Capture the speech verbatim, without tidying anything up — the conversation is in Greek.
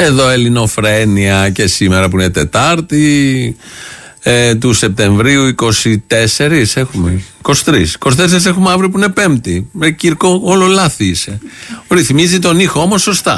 Εδώ Ελληνοφρένεια και σήμερα που είναι Τετάρτη ε, του Σεπτεμβρίου, είκοσι τέσσερα έχουμε. είκοσι τρία. είκοσι τέσσερα έχουμε αύριο που είναι Πέμπτη. Με Κύρκο, όλο λάθη είσαι. Ρυθμίζει τον ήχο όμως σωστά.